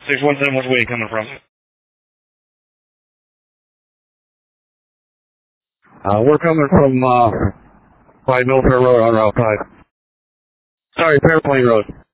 617, which way are you coming from? We're coming from, by Milford Road on Route 5. Sorry, Fairplain Road.